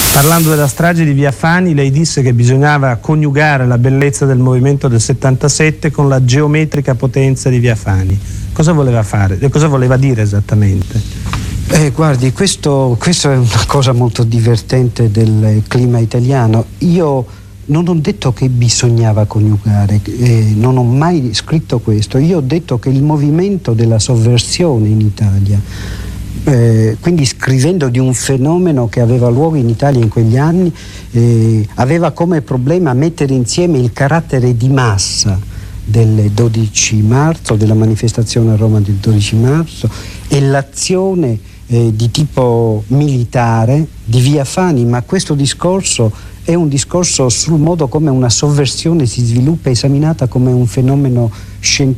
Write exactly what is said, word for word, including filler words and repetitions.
Parlando della strage di Via Fani, lei disse che bisognava coniugare la bellezza del movimento del settantasette con la geometrica potenza di Via Fani. Cosa voleva fare? Cosa voleva dire esattamente? Eh, guardi, questo, questo è una cosa molto divertente del clima italiano. Io non ho detto che bisognava coniugare, eh, non ho mai scritto questo. Io ho detto che il movimento della sovversione in Italia, Eh, quindi scrivendo di un fenomeno che aveva luogo in Italia in quegli anni, eh, aveva come problema mettere insieme il carattere di massa del dodici marzo, della manifestazione a Roma del dodici marzo, e l'azione eh, di tipo militare di Via Fani. Ma questo discorso è un discorso sul modo come una sovversione si sviluppa, esaminata come un fenomeno scientifico